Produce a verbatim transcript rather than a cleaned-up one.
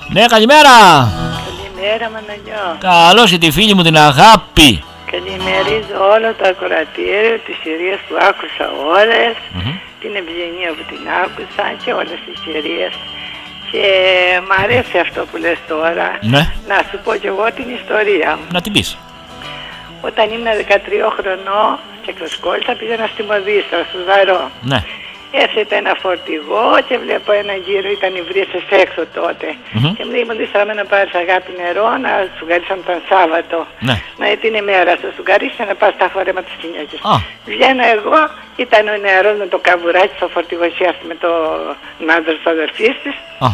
Ναι, καλημέρα. Καλημέρα, Μανολιό. Καλώς τη φίλη μου την αγάπη. Καλημερίζω όλο το ακροατήριο, τις σειρές που άκουσα όλες, mm-hmm. την Ευγενία που την άκουσα και όλες τις σειρές. Και μ' αρέσει αυτό που λες τώρα. Ναι. Να σου πω κι εγώ την ιστορία μου. Να την πεις. Όταν ήμουν δεκατρία χρονών και εξοσκόλησα, πήγαινα στη Μοδίστρα, στο Ζαρό. Ναι. Έρχεται ένα φορτηγό και βλέπω ένα γύρο, ήταν οι βρύσες έξω τότε. Mm-hmm. Και μου λέει: Μοδίστρα, με να πάρεις αγάπη νερό, να σουγκαρίσαμε τον Σάββατο. Ναι. Μα την ημέρα στο σουγκαρίσια να πας τα φορέματα της γυναίκες. Ah. Βγαίνω εγώ, ήταν ο νεαρός με το καβουράκι στο φορτηγό, με τον άντρα της αδερφής της. Ah.